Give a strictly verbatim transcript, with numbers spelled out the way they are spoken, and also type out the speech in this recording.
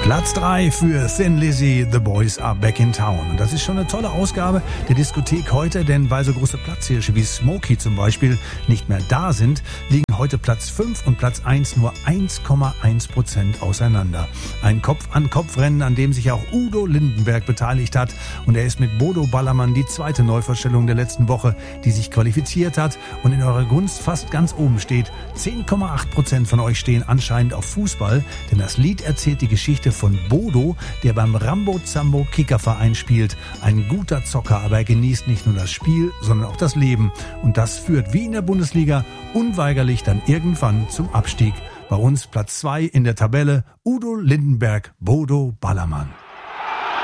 Platz drei für Thin Lizzy, The Boys Are Back in Town. Und das ist schon eine tolle Ausgabe der Diskothek heute, denn weil so große Platzhirsche wie Smokey zum Beispiel nicht mehr da sind, liegen heute Platz fünf und Platz eins nur eins Komma eins Prozent auseinander. Ein Kopf-an-Kopf-Rennen, an dem sich auch Udo Lindenberg beteiligt hat. Und er ist mit Bodo Ballermann die zweite Neuvorstellung der letzten Woche, die sich qualifiziert hat und in eurer Gunst fast ganz oben steht. zehn Komma acht Prozent von euch stehen anscheinend auf Fußball, denn das Lied erzählt die Geschichte von Bodo, der beim Rambo-Zambo Kickerverein spielt. Ein guter Zocker, aber er genießt nicht nur das Spiel, sondern auch das Leben. Und das führt wie in der Bundesliga unweigerlich dann irgendwann zum Abstieg. Bei uns Platz zwei in der Tabelle, Udo Lindenberg, Bodo Ballermann.